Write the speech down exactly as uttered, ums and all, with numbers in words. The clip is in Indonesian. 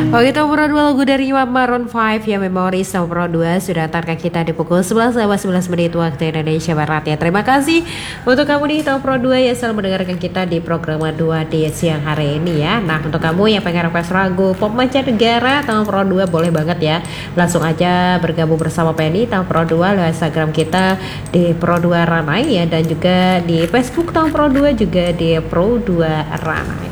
Oh itu nomor dua lagu dari Maroon lima ya, Memories. Nomor dua sudah antarkan kita di pukul sebelas lewat sebelas menit waktu Indonesia Barat ya. Terima kasih untuk kamu di nomor dua ya selalu mendengarkan kita di program dua di siang hari ini ya. Nah untuk kamu yang pengen request lagu pop mancanegara nomor dua boleh banget ya. Langsung aja bergabung bersama Penny nomor dua lewat Instagram kita di Pro dua Ranai ya, dan juga di Facebook nomor dua juga di Pro dua Ranai.